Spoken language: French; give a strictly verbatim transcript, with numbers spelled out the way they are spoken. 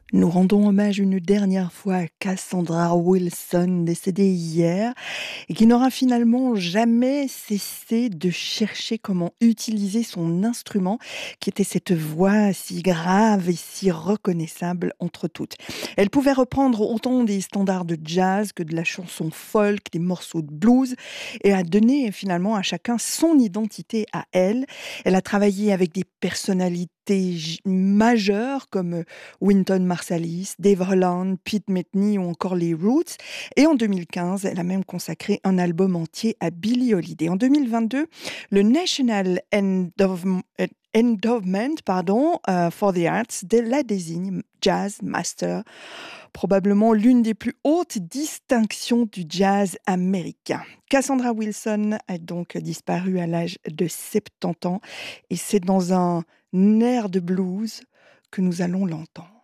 Nous rendons hommage une dernière fois à Cassandra Wilson, décédée hier, et qui n'aura finalement jamais cessé de chercher comment utiliser son instrument, qui était cette voix si grave et si reconnaissable entre toutes. Elle pouvait reprendre autant des standards de jazz que de la chanson folk, des morceaux de blues, et a donné finalement à chacun son identité à elle. Elle a travaillé avec des personnalités j- majeures comme Wynton Marsalis, Dave Holland, Pete Metheny ou encore les Roots. Et en deux mille quinze, elle a même consacré un album entier à Billie Holiday. En deux mille vingt-deux, le National Endowm- euh, Endowment pardon, euh, for the Arts de la désigne Jazz Master, probablement l'une des plus hautes distinctions du jazz américain. Cassandra Wilson a donc disparu à l'âge de soixante-dix ans et c'est dans un air de blues que nous allons l'entendre.